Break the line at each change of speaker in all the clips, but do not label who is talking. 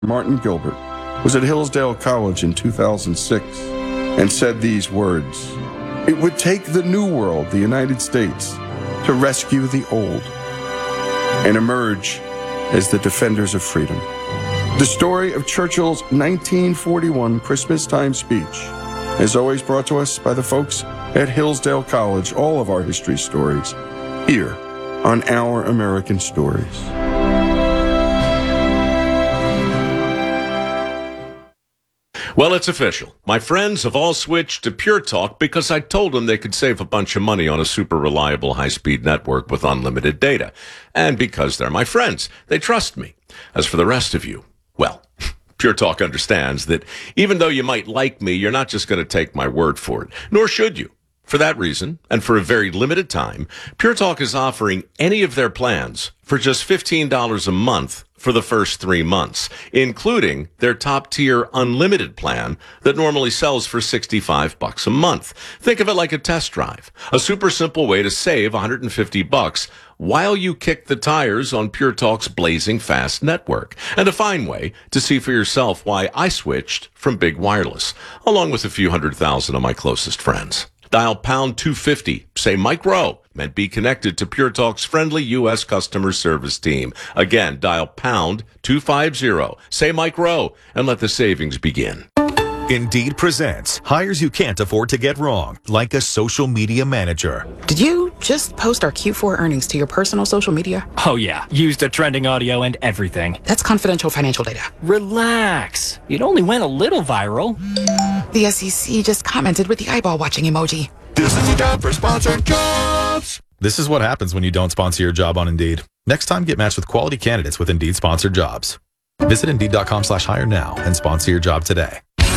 Martin Gilbert, was at Hillsdale College in 2006 and said these words: "It would take the new world, the United States, to rescue the old and emerge as the defenders of freedom." The story of Churchill's 1941 Christmas-time speech is always brought to us by the folks at Hillsdale College. All of our history stories here on Our American Stories.
Well, it's official. My friends have all switched to Pure Talk because I told them they could save a bunch of money on a super reliable high-speed network with unlimited data. And because they're my friends, they trust me. As for the rest of you, well, Pure Talk understands that even though you might like me, you're not just going to take my word for it, nor should you. For that reason, and for a very limited time, Pure Talk is offering any of their plans for just $15 a month for the first 3 months, including their top-tier unlimited plan that normally sells for $65 a month. Think of it like a test drive, a super simple way to save $150 while you kick the tires on Pure Talk's blazing fast network, and a fine way to see for yourself why I switched from big wireless, along with a few 100,000 of my closest friends. Dial pound 250, say Mike Rowe, and be connected to Pure Talk's friendly U.S. customer service team. Again, dial pound 250, say Mike Rowe, and let the savings begin.
Indeed presents hires you can't afford to get wrong, like a social media manager.
Did you just post our Q4 earnings to your personal social media?
Oh yeah, used the trending audio and everything.
That's confidential financial data.
Relax. It only went a little viral.
The SEC just commented with the eyeball watching emoji.
This is the job for sponsored jobs.
This is what happens when you don't sponsor your job on Indeed. Next time, get matched with quality candidates with Indeed sponsored jobs. Visit Indeed.com/hire now and sponsor your job today.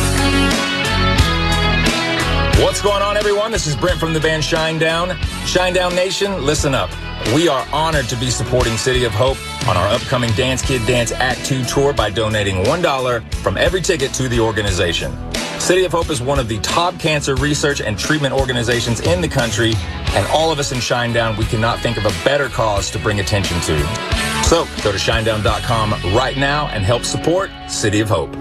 What's going on, everyone? This is Brent from the band Shinedown. Shinedown Nation, listen up. We are honored to be supporting City of Hope on our upcoming Dance Kid Dance Act 2 tour by donating $1 from every ticket to the organization. City of Hope is one of the top cancer research and treatment organizations in the country, and all of us in Shinedown, we cannot think of a better cause to bring attention to. So go to shinedown.com right now and help support City of Hope.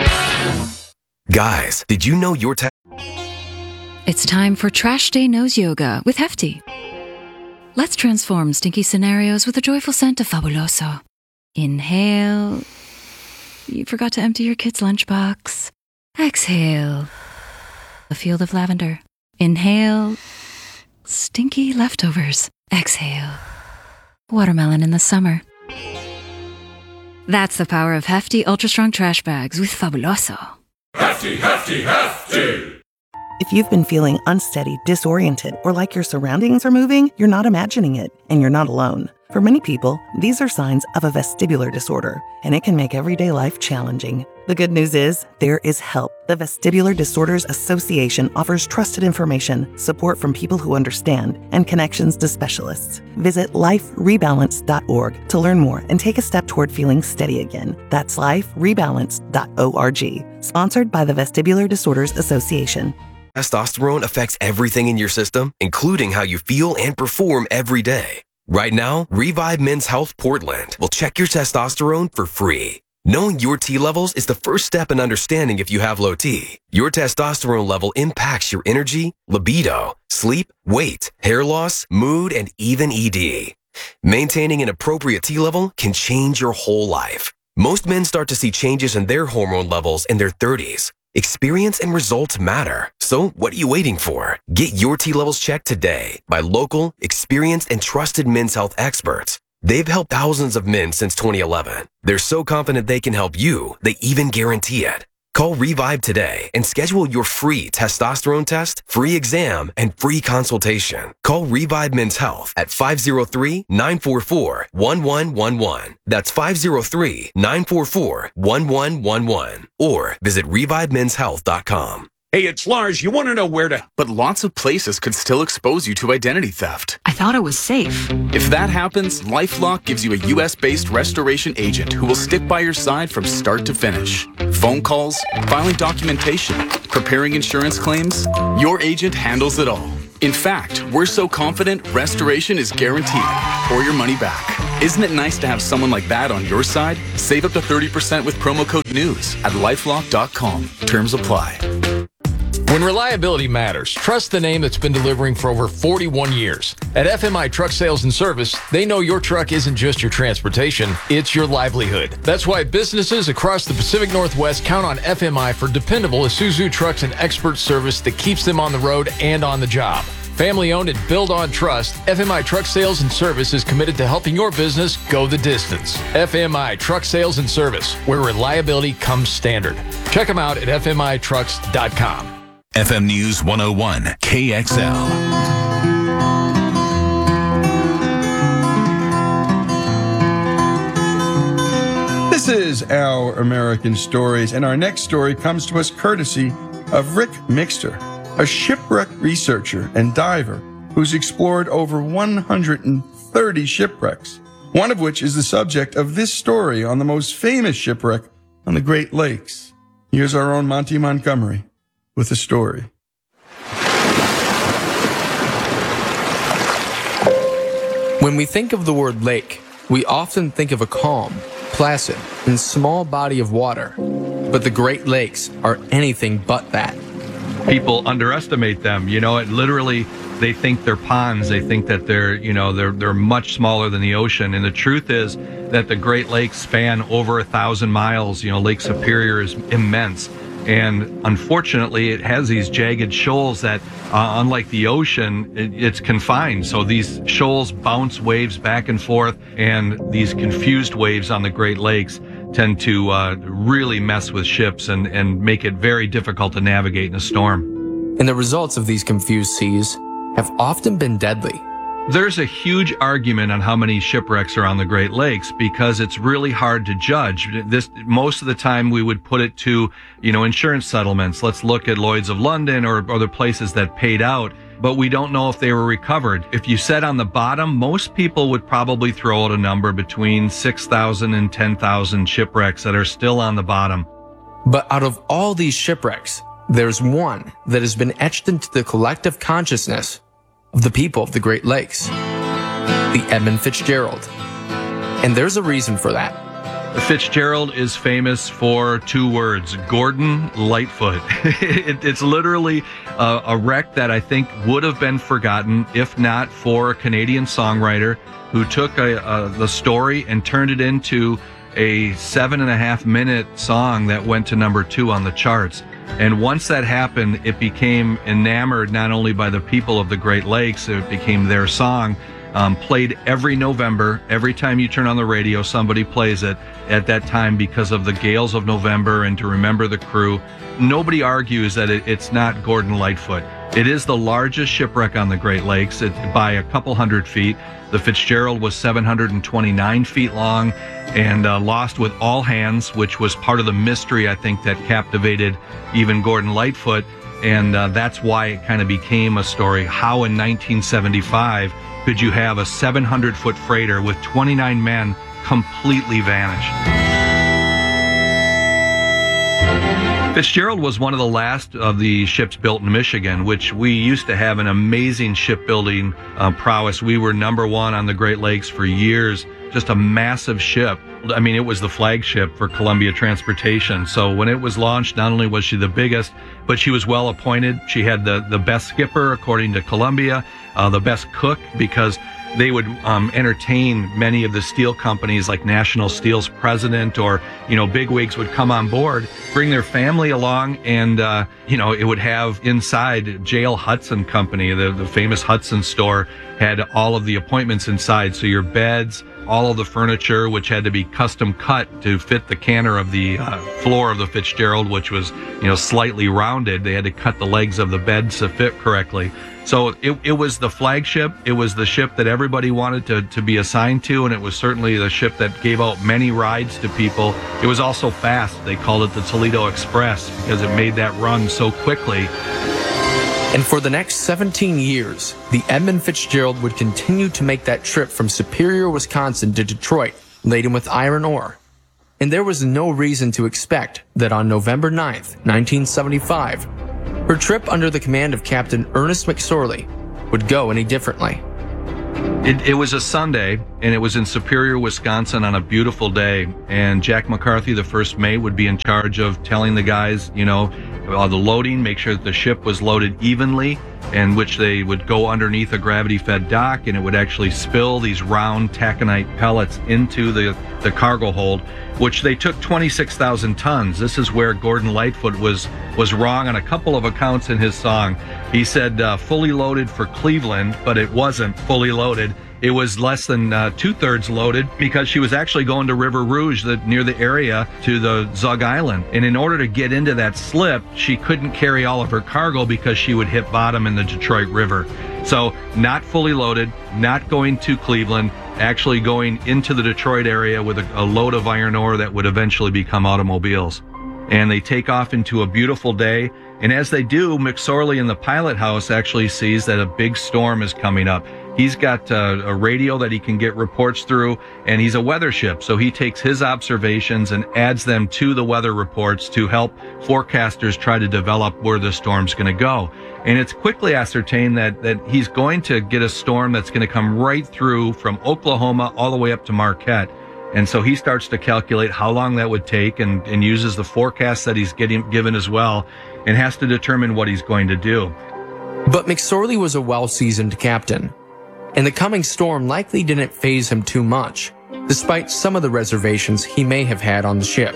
Guys, did you know your
It's time for Trash Day Nose Yoga with Hefty. Let's transform stinky scenarios with a joyful scent of Fabuloso. Inhale. You forgot to empty your kid's lunchbox. Exhale. A field of lavender. Inhale. Stinky leftovers. Exhale. Watermelon in the summer. That's the power of Hefty Ultra Strong Trash Bags with Fabuloso.
Hefty, hefty, hefty.
If you've been feeling unsteady, disoriented, or like your surroundings are moving, you're not imagining it, and you're not alone. For many people, these are signs of a vestibular disorder, and it can make everyday life challenging. The good news is, there is help. The Vestibular Disorders Association offers trusted information, support from people who understand, and connections to specialists. Visit liferebalance.org to learn more and take a step toward feeling steady again. That's liferebalance.org. Sponsored by the Vestibular Disorders Association.
testosterone affects everything in your system, including how you feel and perform every day? Right now, Revive Men's Health Portland will check your testosterone for free. Knowing your T levels is the first step in understanding if you have low T. Your testosterone level impacts your energy, libido, sleep, weight, hair loss, mood, and even ED. Maintaining an appropriate T level can change your whole life. Most men start to see changes in their hormone levels in their 30s. Experience and results matter. So what are you waiting for? Get your T levels checked today by local, experienced, and trusted men's health experts. They've helped thousands of men since 2011. They're so confident they can help you, they even guarantee it. Call Revive today and schedule your free testosterone test, free exam, and free consultation. Call Revive Men's Health at 503-944-1111. That's 503-944-1111. Or visit ReviveMen'sHealth.com.
Hey, it's Lars. You want to know where to... But lots of places could still expose you to identity theft.
I thought it was safe.
If that happens, LifeLock gives you a U.S.-based restoration agent who will stick by your side from start to finish. Phone calls, filing documentation, preparing insurance claims. Your agent handles it all. In fact, we're so confident restoration is guaranteed or your money back. Isn't it nice to have someone like that on your side? Save up to 30% with promo code NEWS at LifeLock.com. Terms apply.
When reliability matters, trust the name that's been delivering for over 41 years. At FMI Truck Sales and Service, they know your truck isn't just your transportation, it's your livelihood. That's why businesses across the Pacific Northwest count on FMI for dependable Isuzu trucks and expert service that keeps them on the road and on the job. Family owned and built on trust, FMI Truck Sales and Service is committed to helping your business go the distance. FMI Truck Sales and Service, where reliability comes standard. Check them out at fmitrucks.com.
FM News 101, KXL.
This is Our American Stories, and our next story comes to us courtesy of Rick Mixter, a shipwreck researcher and diver who's explored over 130 shipwrecks, one of which is the subject of this story on the most famous shipwreck on the Great Lakes. Here's our own Monty Montgomery with the story.
When we think of the word lake, we often think of a calm, placid, and small body of water. But the Great Lakes are anything but that.
People underestimate them. You know, it literally, they think they're ponds. They think that they're much smaller than the ocean. And the truth is that the Great Lakes span over 1,000 miles. You know, Lake Superior is immense. And unfortunately, it has these jagged shoals that, unlike the ocean, it's confined. So these shoals bounce waves back and forth, and these confused waves on the Great Lakes tend to really mess with ships and make it very difficult to navigate in a storm.
And the results of these confused seas have often been deadly.
There's a huge argument on how many shipwrecks are on the Great Lakes because it's really hard to judge. Most of the time we would put it to, insurance settlements. Let's look at Lloyd's of London or other places that paid out, but we don't know if they were recovered. If you said on the bottom, most people would probably throw out a number between 6,000 and 10,000 shipwrecks that are still on the bottom.
But out of all these shipwrecks, there's one that has been etched into the collective consciousness of the people of the Great Lakes, the Edmund Fitzgerald. And there's a reason for that.
Fitzgerald is famous for two words, Gordon Lightfoot. It's literally a wreck that I think would have been forgotten if not for a Canadian songwriter who took the story and turned it into a 7.5-minute song that went to number 2 on the charts. And once that happened, it became enamored not only by the people of the Great Lakes, it became their song, played every November. Every time you turn on the radio, somebody plays it at that time because of the gales of November and to remember the crew. Nobody argues that it's not Gordon Lightfoot. It is the largest shipwreck on the Great Lakes by a couple hundred feet. The Fitzgerald was 729 feet long and lost with all hands, which was part of the mystery, I think, that captivated even Gordon Lightfoot. And that's why it kind of became a story. How in 1975 could you have a 700-foot freighter with 29 men completely vanish? Fitzgerald was one of the last of the ships built in Michigan, which we used to have an amazing shipbuilding prowess. We were number one on the Great Lakes for years, just a massive ship. I mean, it was the flagship for Columbia Transportation. So when it was launched, not only was she the biggest, but she was well appointed. She had the best skipper, according to Columbia, the best cook, because they would entertain many of the steel companies, like National Steel's president or, bigwigs would come on board, bring their family along, and, it would have inside J.L. Hudson Company, the famous Hudson store, had all of the appointments inside. So your beds, all of the furniture, which had to be custom cut to fit the canter of the floor of the Fitzgerald, which was, slightly rounded. They had to cut the legs of the beds to fit correctly. So it was the flagship. It was the ship that everybody wanted to be assigned to, and it was certainly the ship that gave out many rides to people. It was also fast. They called it the Toledo Express because it made that run so quickly.
And for the next 17 years, the Edmund Fitzgerald would continue to make that trip from Superior, Wisconsin to Detroit, laden with iron ore. And there was no reason to expect that on November 9th, 1975, her trip under the command of Captain Ernest McSorley would go any differently.
It was a Sunday, and it was in Superior, Wisconsin on a beautiful day. And Jack McCarthy, the first mate, would be in charge of telling the guys, the loading, make sure that the ship was loaded evenly, in which they would go underneath a gravity-fed dock, and it would actually spill these round taconite pellets into the cargo hold, which they took 26,000 tons. This is where Gordon Lightfoot was wrong on a couple of accounts in his song. He said fully loaded for Cleveland, but it wasn't fully loaded. It was less than 2/3 loaded because she was actually going to River Rouge, near the area, to the Zug Island. And in order to get into that slip, she couldn't carry all of her cargo because she would hit bottom in the Detroit River. So not fully loaded, not going to Cleveland, actually going into the Detroit area with a load of iron ore that would eventually become automobiles. And they take off into a beautiful day. And as they do, McSorley in the pilot house actually sees that a big storm is coming up. He's got a radio that he can get reports through, and he's a weather ship. So he takes his observations and adds them to the weather reports to help forecasters try to develop where the storm's going to go. And it's quickly ascertained that he's going to get a storm that's going to come right through from Oklahoma all the way up to Marquette. And so he starts to calculate how long that would take and uses the forecast that he's given as well, and has to determine what he's going to do.
But McSorley was a well-seasoned captain, and the coming storm likely didn't faze him too much, despite some of the reservations he may have had on the ship.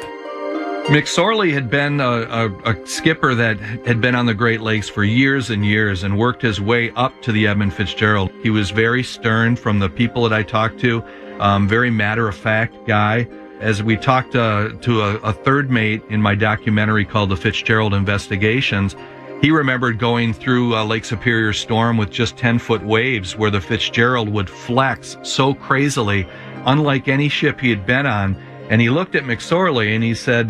McSorley had been a skipper that had been on the Great Lakes for years and years and worked his way up to the Edmund Fitzgerald. He was very stern from the people that I talked to, very matter-of-fact guy. As we talked to a third mate in my documentary called The Fitzgerald Investigations, he remembered going through Lake Superior storm with just 10-foot waves where the Fitzgerald would flex so crazily, unlike any ship he had been on. And he looked at McSorley and he said,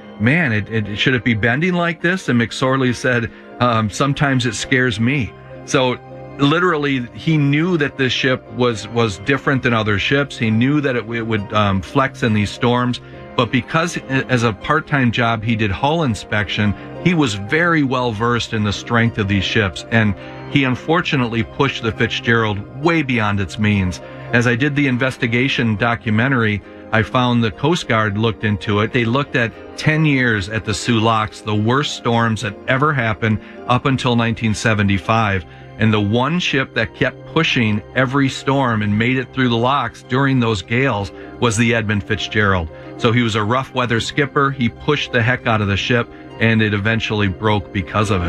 man, should it be bending like this? And McSorley said, sometimes it scares me. So literally, he knew that this ship was different than other ships. He knew that it would flex in these storms. But because as a part-time job he did hull inspection, he was very well versed in the strength of these ships. And he unfortunately pushed the Fitzgerald way beyond its means. As I did the investigation documentary, I found the Coast Guard looked into it. They looked at 10 years at the Soo Locks, the worst storms that ever happened up until 1975. And the one ship that kept pushing every storm and made it through the locks during those gales was the Edmund Fitzgerald. So he was a rough weather skipper. He pushed the heck out of the ship, and it eventually broke because of it.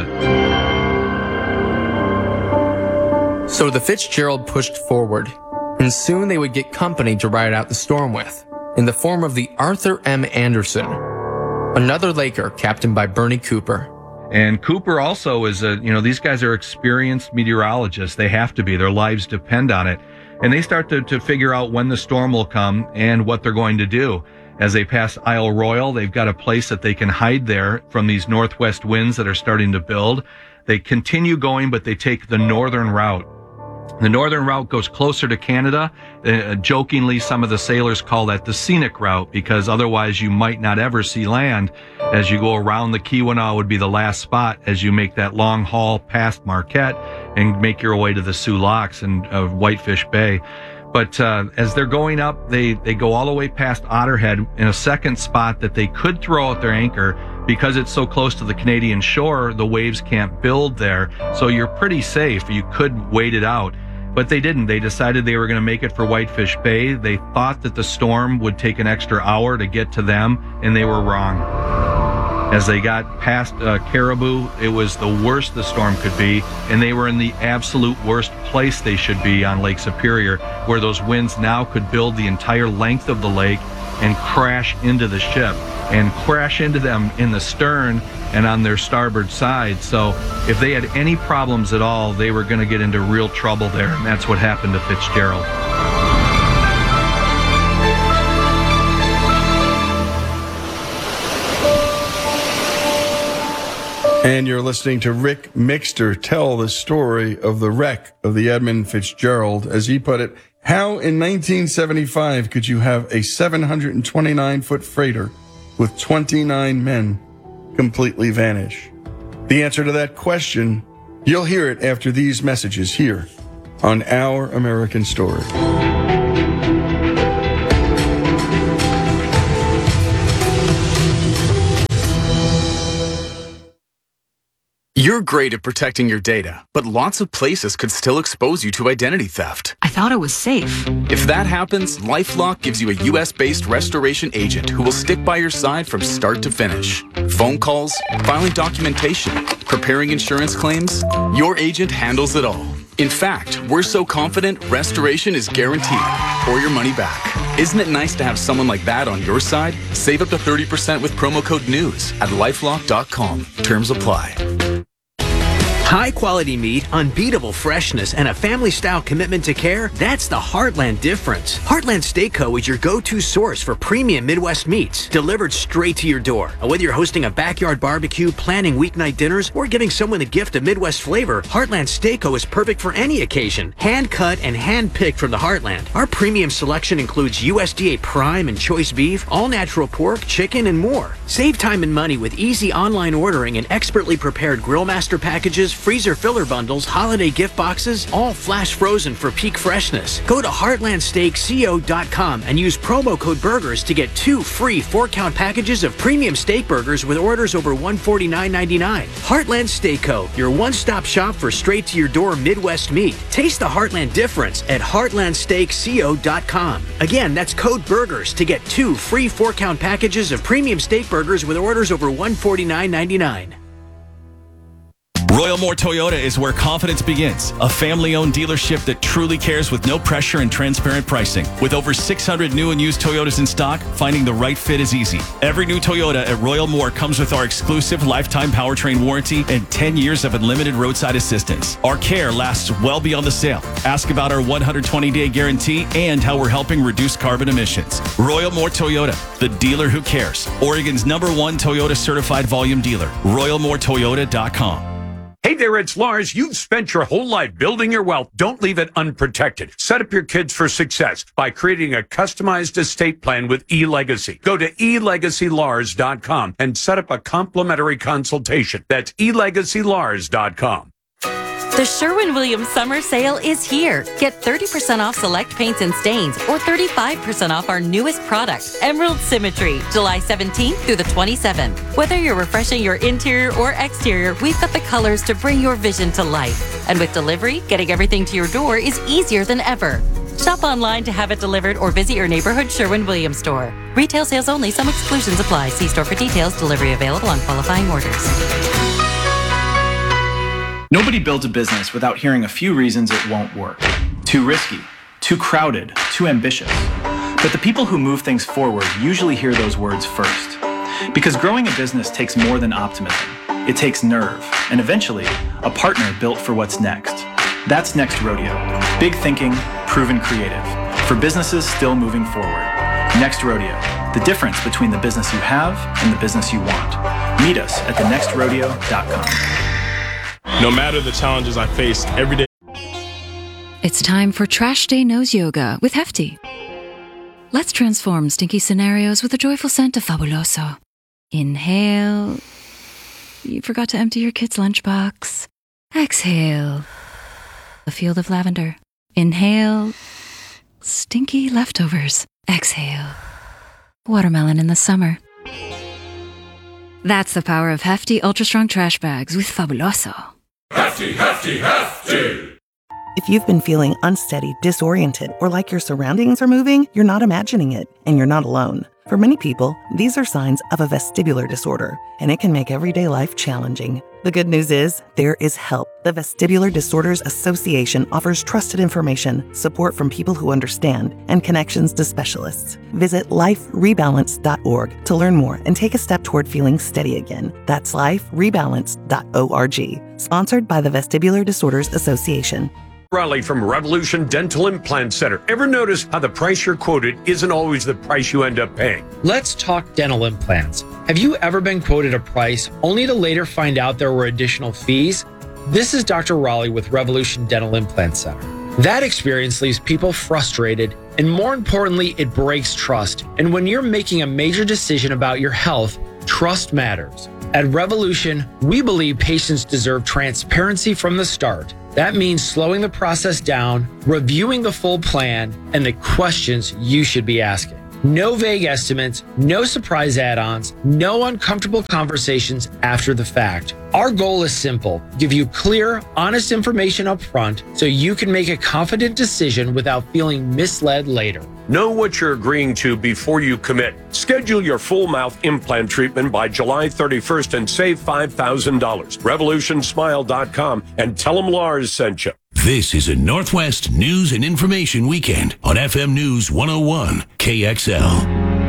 So the Fitzgerald pushed forward, and soon they would get company to ride out the storm with, in the form of the Arthur M. Anderson, another Laker captained by Bernie Cooper.
And Cooper also is these guys are experienced meteorologists. They have to be. Their lives depend on it. And they start to figure out when the storm will come and what they're going to do. As they pass Isle Royal, they've got a place that they can hide there from these northwest winds that are starting to build. They continue going, but they take the northern route. The northern route goes closer to Canada. Jokingly, some of the sailors call that the scenic route because otherwise you might not ever see land. As you go around the Keweenaw would be the last spot as you make that long haul past Marquette and make your way to the Soo Locks and Whitefish Bay. But as they're going up, they go all the way past Otterhead in a second spot that they could throw out their anchor. Because it's so close to the Canadian shore, the waves can't build there. So you're pretty safe. You could wait it out. But they didn't. They decided they were going to make it for Whitefish Bay. They thought that the storm would take an extra hour to get to them, and they were wrong. As they got past Caribou, it was the worst the storm could be, and they were in the absolute worst place they should be on Lake Superior, where those winds now could build the entire length of the lake and crash into the ship, and crash into them in the stern and on their starboard side. So if they had any problems at all, they were going to get into real trouble there, and that's what happened to Fitzgerald.
And you're listening to Rick Mixter tell the story of the wreck of the Edmund Fitzgerald. As he put it, how in 1975 could you have a 729-foot freighter with 29 men completely vanish? The answer to that question, you'll hear it after these messages here on Our American Story.
You're great at protecting your data, but lots of places could still expose you to identity theft.
I thought it was safe.
If that happens, LifeLock gives you a US-based restoration agent who will stick by your side from start to finish. Phone calls, filing documentation, preparing insurance claims, your agent handles it all. In fact, we're so confident restoration is guaranteed or your money back. Isn't it nice to have someone like that on your side? Save up to 30% with promo code NEWS at lifelock.com. Terms apply.
High quality meat, unbeatable freshness, and a family style commitment to care, that's the Heartland difference. Heartland Steak Co. is your go-to source for premium Midwest meats, delivered straight to your door. Whether you're hosting a backyard barbecue, planning weeknight dinners, or giving someone a gift of Midwest flavor, Heartland Steak Co. is perfect for any occasion. Hand cut and hand picked from the Heartland. Our premium selection includes USDA prime and choice beef, all natural pork, chicken, and more. Save time and money with easy online ordering and expertly prepared Grill Master packages, freezer filler bundles, holiday gift boxes, all flash frozen for peak freshness. Go to heartlandsteakco.com and use promo code BURGERS to get 2 free 4-count packages of premium steak burgers with orders over $149.99. Heartland Steak Co., your one-stop shop for straight-to-your-door Midwest meat. Taste the Heartland difference at heartlandsteakco.com. Again, that's code BURGERS to get 2 free 4-count packages of premium steak burgers with orders over $149.99.
Royal Moore Toyota is where confidence begins. A family-owned dealership that truly cares with no pressure and transparent pricing. With over 600 new and used Toyotas in stock, finding the right fit is easy. Every new Toyota at Royal Moore comes with our exclusive lifetime powertrain warranty and 10 years of unlimited roadside assistance. Our care lasts well beyond the sale. Ask about our 120-day guarantee and how we're helping reduce carbon emissions. Royal Moore Toyota, the dealer who cares. Oregon's #1 Toyota certified volume dealer. RoyalMooreToyota.com.
Hey there, it's Lars. You've spent your whole life building your wealth. Don't leave it unprotected. Set up your kids for success by creating a customized estate plan with eLegacy. Go to elegacylars.com and set up a complimentary consultation. That's elegacylars.com.
The Sherwin-Williams Summer Sale is here. Get 30% off select paints and stains or 35% off our newest product, Emerald Symmetry, July 17th through the 27th. Whether you're refreshing your interior or exterior, we've got the colors to bring your vision to life. And with delivery, getting everything to your door is easier than ever. Shop online to have it delivered or visit your neighborhood Sherwin-Williams store. Retail sales only. Some exclusions apply. See store for details. Delivery available on qualifying orders.
Nobody builds a business without hearing a few reasons it won't work. Too risky, too crowded, too ambitious. But the people who move things forward usually hear those words first. Because growing a business takes more than optimism. It takes nerve, and eventually, a partner built for what's next. That's Next Rodeo. Big thinking, proven creative. For businesses still moving forward. Next Rodeo. The difference between the business you have and the business you want. Meet us at thenextrodeo.com.
No matter the challenges I face every day.
It's time for Trash Day Nose Yoga with Hefty. Let's transform stinky scenarios with a joyful scent of Fabuloso. Inhale. You forgot to empty your kid's lunchbox. Exhale. A field of lavender. Inhale. Stinky leftovers. Exhale. Watermelon in the summer. That's the power of Hefty Ultra Strong Trash Bags with Fabuloso.
Hefty, hefty, hefty.
If you've been feeling unsteady, disoriented, or like your surroundings are moving, you're not imagining it, and you're not alone. For many people, these are signs of a vestibular disorder, and it can make everyday life challenging. The good news is, there is help. The Vestibular Disorders Association offers trusted information, support from people who understand, and connections to specialists. Visit liferebalance.org to learn more and take a step toward feeling steady again. That's liferebalance.org. Sponsored by the Vestibular Disorders Association.
Riley from Revolution Dental Implant Center. Ever notice how the price you're quoted isn't always the price you end up paying?
Let's talk dental implants. Have you ever been quoted a price only to later find out there were additional fees? This is Dr. Raleigh with Revolution Dental Implant Center. That experience leaves people frustrated, and more importantly, it breaks trust. And when you're making a major decision about your health, trust matters. At Revolution, we believe patients deserve transparency from the start. That means slowing the process down, reviewing the full plan, and the questions you should be asking. No vague estimates, no surprise add-ons, no uncomfortable conversations after the fact. Our goal is simple: give you clear, honest information up front so you can make a confident decision without feeling misled later.
Know what you're agreeing to before you commit. Schedule your full mouth implant treatment by July 31st and save $5,000. RevolutionSmile.com and tell them Lars sent you.
This is a Northwest News and Information Weekend on FM News 101 KXL.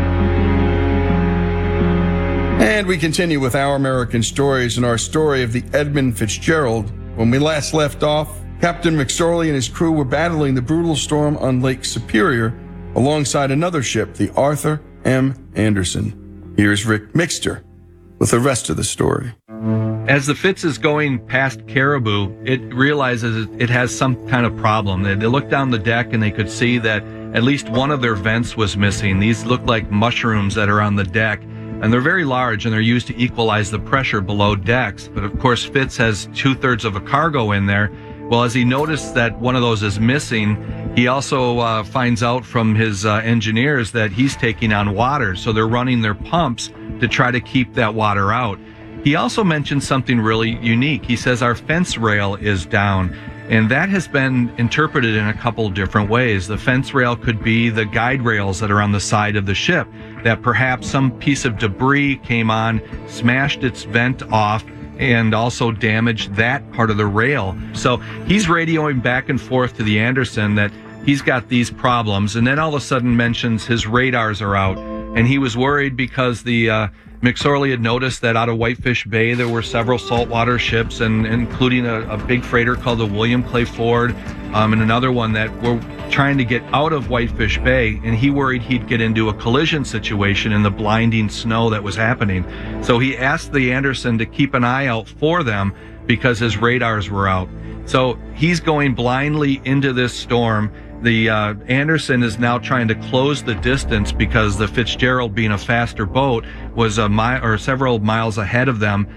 And we continue with Our American Stories and our story of the Edmund Fitzgerald. When we last left off, Captain McSorley and his crew were battling the brutal storm on Lake Superior alongside another ship, the Arthur M. Anderson. Here's Rick Mixter with the rest of the story.
As the Fitz is going past Caribou, it realizes it has some kind of problem. They looked down the deck and they could see that at least one of their vents was missing. These look like mushrooms that are on the deck, and they're very large and they're used to equalize the pressure below decks. But of course, Fitz has 2/3 of a cargo in there. Well, as he noticed that one of those is missing, he also finds out from his engineers that he's taking on water. So they're running their pumps to try to keep that water out. He also mentioned something really unique. He says our fence rail is down, and that has been interpreted in a couple different ways. The fence rail could be the guide rails that are on the side of the ship, that perhaps some piece of debris came on, smashed its vent off, and also damaged that part of the rail. So he's radioing back and forth to the Anderson that he's got these problems, and then all of a sudden mentions his radars are out, and he was worried because the McSorley had noticed that out of Whitefish Bay there were several saltwater ships, and including a big freighter called the William Clay Ford, and another one that were trying to get out of Whitefish Bay, and he worried he'd get into a collision situation in the blinding snow that was happening. So he asked the Anderson to keep an eye out for them because his radars were out. So he's going blindly into this storm. The Anderson is now trying to close the distance because the Fitzgerald, being a faster boat, was a mile or several miles ahead of them.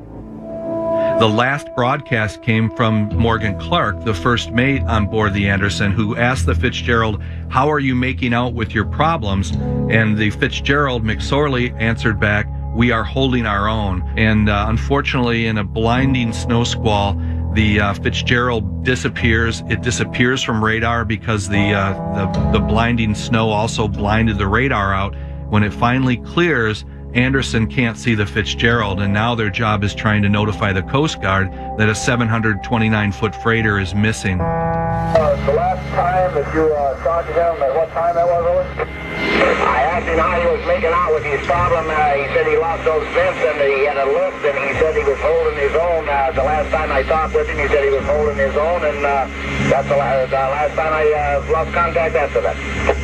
The last broadcast came from Morgan Clark, the first mate on board the Anderson, who asked the Fitzgerald, "How are you making out with your problems?" And the Fitzgerald, McSorley, answered back, "We are holding our own." And unfortunately, in a blinding snow squall, the Fitzgerald disappears. It disappears from radar because the blinding snow also blinded the radar out. When it finally clears, Anderson can't see the Fitzgerald, and now their job is trying to notify the Coast Guard that a 729-foot freighter is missing.
The last time that you talked to him, at what time that was, Owen? I asked him how he was making out with his problem. He said he lost those vents and he had a lift, and he said he was holding his own. The last time I talked with him, he said he was holding his own, and that's the last time I lost contact after that.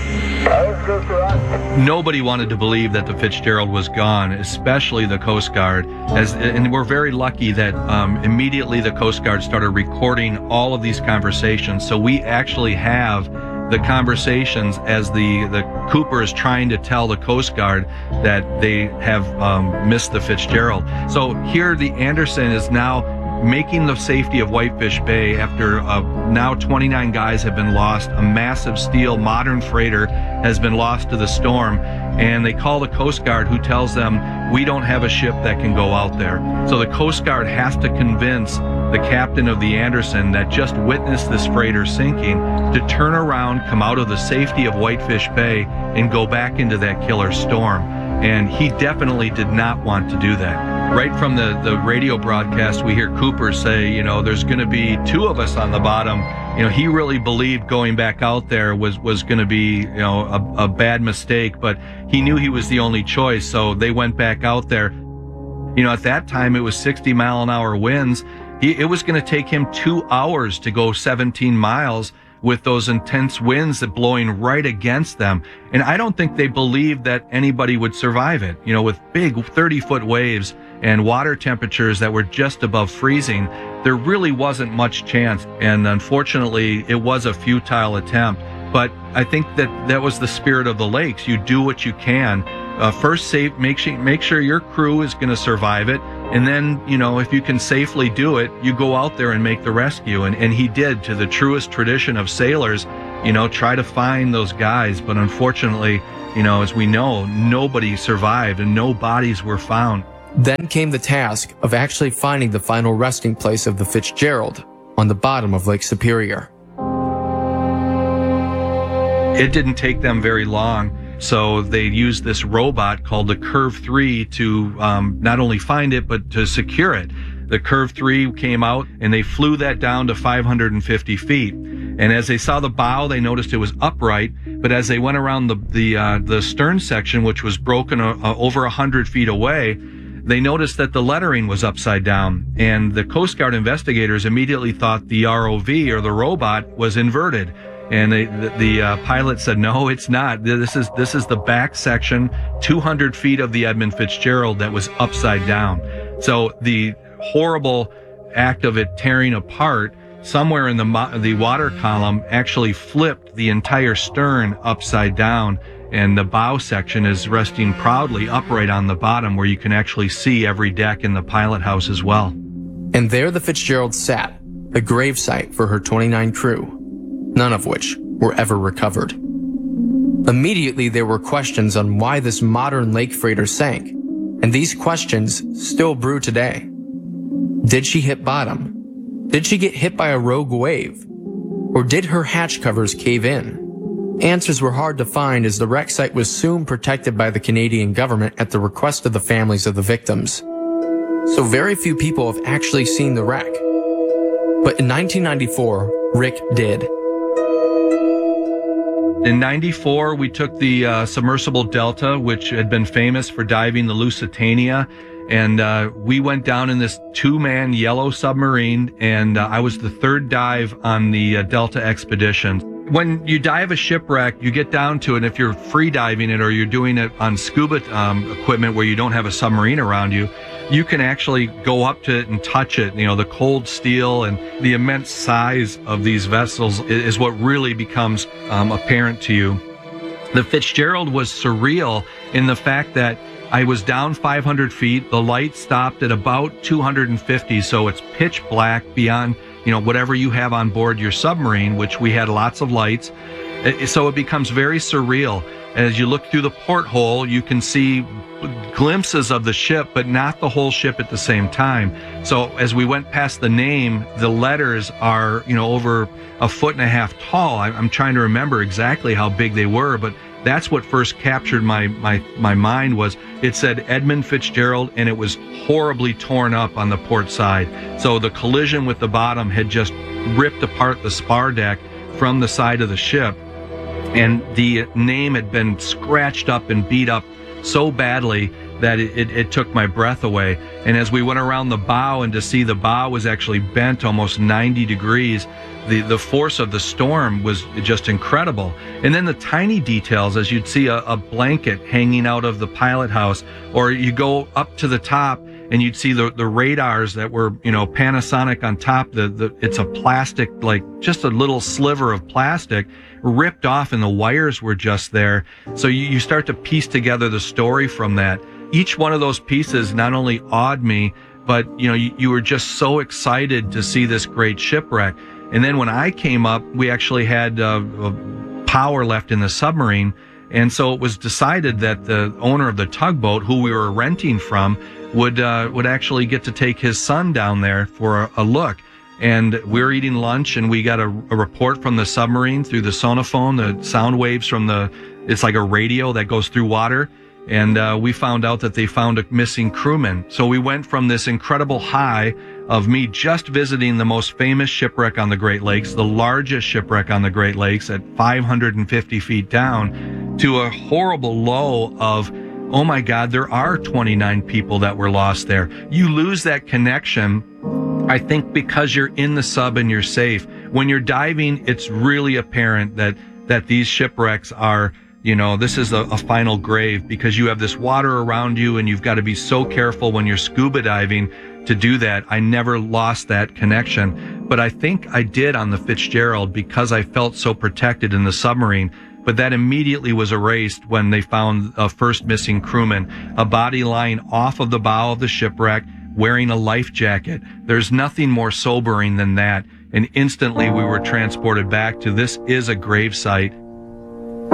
Nobody wanted to believe that the Fitzgerald was gone, especially the Coast Guard. And we're very lucky that immediately the Coast Guard started recording all of these conversations. So we actually have the conversations as the Cooper is trying to tell the Coast Guard that they have missed the Fitzgerald. So here the Anderson is now making the safety of Whitefish Bay after now 29 guys have been lost. A massive steel modern freighter has been lost to the storm, and they call the Coast Guard, who tells them, "We don't have a ship that can go out there." So the Coast Guard has to convince the captain of the Anderson that just witnessed this freighter sinking to turn around, come out of the safety of Whitefish Bay, and go back into that killer storm. And he definitely did not want to do that. Right from the radio broadcast, we hear Cooper say, you know, there's going to be two of us on the bottom. You know, he really believed going back out there was going to be, you know, a bad mistake, but he knew he was the only choice. So they went back out there. You know, at that time, it was 60-mile-an-hour winds. It was going to take him 2 hours to go 17 miles with those intense winds that blowing right against them. And I don't think they believed that anybody would survive it. You know, with big 30-foot waves and water temperatures that were just above freezing, there really wasn't much chance. And unfortunately, it was a futile attempt. But I think that was the spirit of the lakes. You do what you can. first make sure your crew is going to survive it. And then, if you can safely do it, you go out there and make the rescue. And he did, to the truest tradition of sailors, try to find those guys. But unfortunately, as we know, nobody survived and no bodies were found.
Then came the task of actually finding the final resting place of the Fitzgerald on the bottom of Lake Superior.
It didn't take them very long. So they used this robot called the Curve 3 to not only find it, but to secure it. The Curve 3 came out and they flew that down to 550 feet. And as they saw the bow, they noticed it was upright. But as they went around the stern section, which was broken over 100 feet away, they noticed that the lettering was upside down. And the Coast Guard investigators immediately thought the ROV, or the robot, was inverted. And the pilot said, no, it's not. This is the back section, 200 feet of the Edmund Fitzgerald that was upside down. So the horrible act of it tearing apart, somewhere in the water column, actually flipped the entire stern upside down. And the bow section is resting proudly upright on the bottom, where you can actually see every deck in the pilot house as well.
And there the Fitzgerald sat, a gravesite for her 29 crew, none of which were ever recovered. Immediately, there were questions on why this modern lake freighter sank, and these questions still brew today. Did she hit bottom? Did she get hit by a rogue wave? Or did her hatch covers cave in? Answers were hard to find, as the wreck site was soon protected by the Canadian government at the request of the families of the victims. So very few people have actually seen the wreck. But in 1994, Rick did.
In 94, we took the submersible Delta, which had been famous for diving the Lusitania, and we went down in this 2-man yellow submarine, and I was the third dive on the Delta expedition. When you dive a shipwreck, you get down to it, and if you're free diving it or you're doing it on scuba equipment where you don't have a submarine around you, you can actually go up to it and touch it. The cold steel and the immense size of these vessels is what really becomes apparent to you. The Fitzgerald was surreal in the fact that I was down 500 feet. The light stopped at about 250, so it's pitch black beyond whatever you have on board your submarine, which we had lots of lights. So it becomes very surreal. As you look through the porthole, you can see glimpses of the ship, but not the whole ship at the same time. So as we went past the name, the letters are, over 1.5 feet tall. I'm trying to remember exactly how big they were, but that's what first captured my mind. Was it said Edmund Fitzgerald, and it was horribly torn up on the port side. So the collision with the bottom had just ripped apart the spar deck from the side of the ship, and the name had been scratched up and beat up so badly that it took my breath away. And as we went around the bow, and to see the bow was actually bent almost 90 degrees, the force of the storm was just incredible. And then the tiny details, as you'd see a blanket hanging out of the pilot house, or you go up to the top and you'd see the radars that were, Panasonic on top. It's a plastic, like just a little sliver of plastic ripped off, and the wires were just there. So you start to piece together the story from that. Each one of those pieces not only awed me, but you were just so excited to see this great shipwreck. And then when I came up, we actually had power left in the submarine. And so it was decided that the owner of the tugboat, who we were renting from, would actually get to take his son down there for a look. And we were eating lunch, and we got a report from the submarine through the sonophone, the sound waves from it's like a radio that goes through water. And we found out that they found a missing crewman. So we went from this incredible high of me just visiting the most famous shipwreck on the Great Lakes, the largest shipwreck on the Great Lakes at 550 feet down, to a horrible low of, oh my God, there are 29 people that were lost there. You lose that connection, I think, because you're in the sub and you're safe. When you're diving, it's really apparent that these shipwrecks are, this is a final grave, because you have this water around you, and you've got to be so careful when you're scuba diving to do that. I never lost that connection, but I think I did on the Fitzgerald, because I felt so protected in the submarine. but that immediately was erased when they found a first missing crewman, a body lying off of the bow of the shipwreck, wearing a life jacket. There's nothing more sobering than that. And instantly we were transported back to this is a grave site